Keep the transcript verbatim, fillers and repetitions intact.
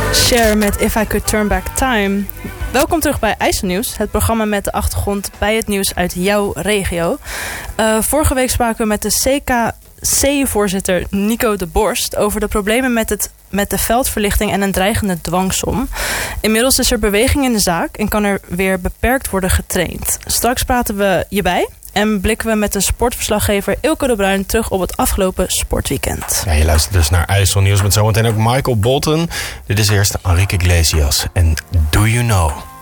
Cher met If I Could Turn Back Time. Welkom terug bij IJsselnieuws, het programma met de achtergrond bij het nieuws uit jouw regio. Uh, vorige week spraken we met de C K C-voorzitter Nico de Borst over de problemen met, het, met de veldverlichting en een dreigende dwangsom. Inmiddels is er beweging in de zaak en kan er weer beperkt worden getraind. Straks praten we je bij en blikken we met de sportverslaggever Ilke de Bruin terug op het afgelopen sportweekend. Ja, je luistert dus naar IJsselnieuws met zometeen ook Michael Bolton. Dit is eerst Enrique Iglesias en Do You Know?